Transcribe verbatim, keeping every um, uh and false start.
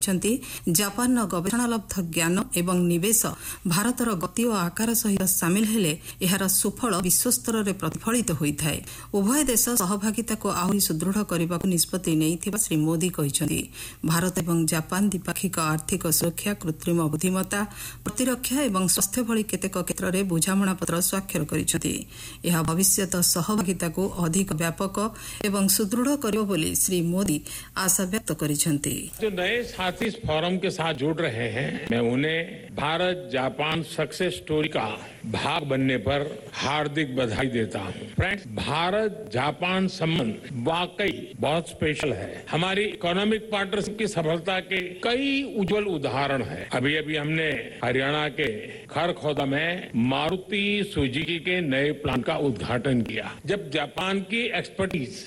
କହିଛନ୍ତି ଜାପାନର ଗବେଷଣାଲବ୍ଧ ଜ୍ଞାନ ଏବଂ ନିବେଶ ଭାରତର ଗତି ଓ ଆକାର ସହିତ ସାମିଲ ହେଲେ ଏହାର ସୁଫଳ ବିଶ୍ୱସ୍ତରରେ ପ୍ରତିଫଳିତ ହୋଇଥାଏ। ଉଭୟ ଦେଶ ସହଭାଗିତାକୁ ଆହୁରି ସୁଦୃଢ଼ କରିବାକୁ ନିଷ୍ପତ୍ତି ନେଇଥିବା ଶ୍ରୀ ମୋଦି କହିଛନ୍ତି। ଭାରତ ଏବଂ ଜାପାନ ଦ୍ୱିପାକ୍ଷିକ ଆର୍ଥିକ ସୁରକ୍ଷା, କୃତ୍ରିମ ବୁଦ୍ଧିମତ୍ତା, ପ୍ରତିରକ୍ଷା ଏବଂ ସ୍ୱାସ୍ଥ୍ୟ ଭଳି କେତେକ କ୍ଷେତ୍ରରେ ବୁଝାମଣାପତ୍ର ସ୍ୱାକ୍ଷର କରିଛନ୍ତି। ଏହା ଭବିଷ୍ୟତ ସହଭାଗିତାକୁ ଅଧିକ ବ୍ୟାପକ ଏବଂ ସୁଦୃଢ଼ କରିବ ବୋଲି ଶ୍ରୀ ମୋଦି आशा व्यक्त କରିଛନ୍ତି। जो नए साथी इस फोरम के साथ जुड़ रहे हैं, मैं उन्हें भारत जापान सक्सेस स्टोरी का भाग बनने पर हार्दिक बधाई देता हूं। फ्रेंड्स, भारत जापान संबंध वाकई बहुत स्पेशल है। हमारी इकोनॉमिक पार्टनरशिप की सफलता के कई उज्जवल उदाहरण हैं। अभी अभी हमने हरियाणा के खरखौदा में मारुति सुजुकी के नए प्लांट का उद्घाटन किया। जब जापान की एक्सपर्टीज